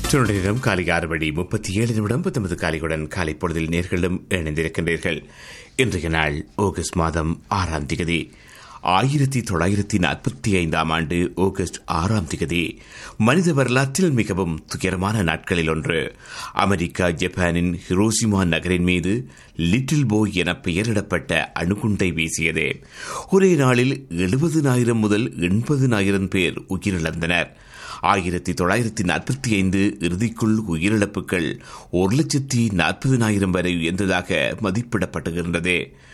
நேரம் காலை 6:37 காலையுடன் காலை பொழுதில் நேர்களும் இணைந்திருக்கின்றீர்கள். இன்றைய நாள் ஆகஸ்ட் மாதம் 6ஆம் தேதி 1945 ஆண்டு ஆகஸ்ட் 6ஆம் தேதி மனித வரலாற்றில் மிகவும் துயரமான நாட்களில் ஒன்று. அமெரிக்கா ஜப்பானின் ஹிரோஷிமா நகரின் மீது லிட்டில் போய் என பெயரிடப்பட்ட அணுகுண்டை வீசியது. ஒரே நாளில் 70,000 முதல் 80,000 பேர் உயிரிழந்தனர். 1945 இறுதிக்குள் உயிரிழப்புகள் 1,40,000 வரை உயர்ந்ததாக மதிப்பிடப்பட்டுகின்றது.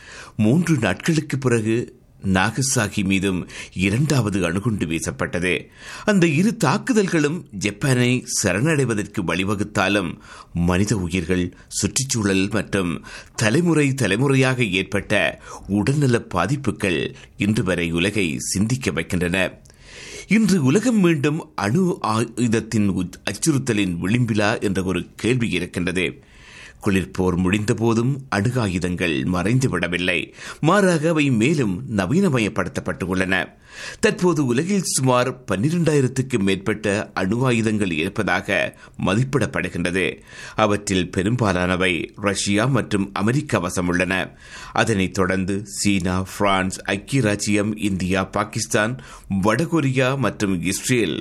3 நாட்களுக்கு பிறகு நாகசாகி மீதும் 2வது அணுகுண்டு வீசப்பட்டது. அந்த இரு தாக்குதல்களும் ஜப்பானை சரணடைவதற்கு வழிவகுத்தாலும் மனித உயிர்கள், சுற்றுச்சூழல் மற்றும் தலைமுறையாக ஏற்பட்ட உடல்நல பாதிப்புகள் இன்று வரை உலகை சிந்திக்க வைக்கின்றன. இன்று உலகம் மீண்டும் அணு ஆயுதத்தின் அச்சுறுத்தலின் விளிம்பிலா என்ற ஒரு கேள்வி இருக்கின்றது. குளிர்போர் முடிந்த போதும் அணு ஆயுதங்கள் மறைந்துவிடவில்லை. மாறாக அவை மேலும் நவீனமயப்படுத்தப்பட்டுள்ளன. தற்போது உலகில் சுமார் 12,000க்கும் மேற்பட்ட அணு ஆயுதங்கள் இருப்பதாக மதிப்பிடப்படுகின்றது. அவற்றில் பெரும்பாலானவை ரஷ்யா மற்றும் அமெரிக்கா வசம் உள்ளன. அதனைத் தொடர்ந்து சீனா, பிரான்ஸ், ஐக்கிய ராச்சியம், இந்தியா, பாகிஸ்தான், வடகொரியா மற்றும் இஸ்ரேல்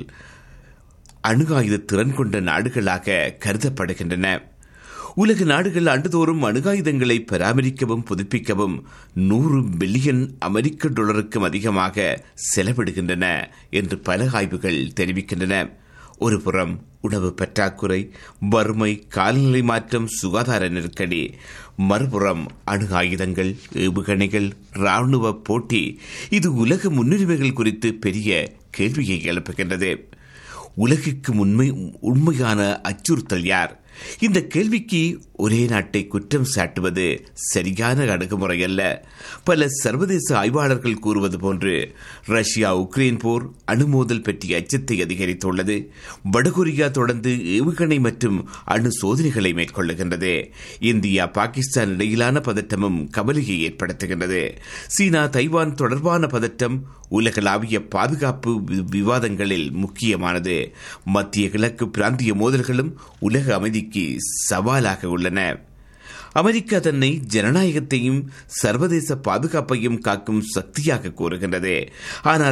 அணு ஆயுத திறன் கொண்ட நாடுகளாக கருதப்படுகின்றன. உலக நாடுகள் ஆண்டுதோறும் அணுகாயுதங்களை பராமரிக்கவும் புதுப்பிக்கவும் $100 பில்லியன் அமெரிக்க அதிகமாக செலவிடுகின்றன என்று பல ஆய்வுகள் தெரிவிக்கின்றன. ஒருபுறம் உணவு பற்றாக்குறை, வறுமை, காலநிலை மாற்றம், சுகாதார நெருக்கடி; மறுபுறம் அணு ஆயுதங்கள், ஏவுகணைகள், ராணுவ போட்டி. இது உலக முன்னுரிமைகள் குறித்து பெரிய கேள்வியை எழுப்புகின்றது. உலகிற்கு உண்மையான அச்சுறுத்தல் யார்? இந்த கேள்விக்கு ஒரே நாட்டை குற்றம் சாட்டுவது சரியான அணுகுமுறை அல்ல. பல சர்வதேச ஆய்வாளர்கள் கூறுவது போன்று ரஷ்யா உக்ரைன் போர் அணுமோதல் பற்றிய அச்சத்தை அதிகரித்துள்ளது. வடகொரியா தொடர்ந்து ஏவுகணை மற்றும் அணு சோதனைகளை மேற்கொள்ளுகின்றது. இந்தியா, பாகிஸ்தான் இடையிலான பதட்டமும் கவலையை ஏற்படுத்துகின்றது. சீனா, தைவான் தொடர்பான பதட்டம் உலகளாவிய பாதுகாப்பு விவாதங்களில் முக்கியமானது. மத்திய கிழக்கு பிராந்திய மோதல்களும் உலக அமைதிக்கு சவாலாக உள்ளன. அமெரிக்கா தன்னை ஜனநாயகத்தையும் சர்வதேச பாதுகாப்பையும் காக்கும் சக்தியாக கூறுகின்றது. ஆனால்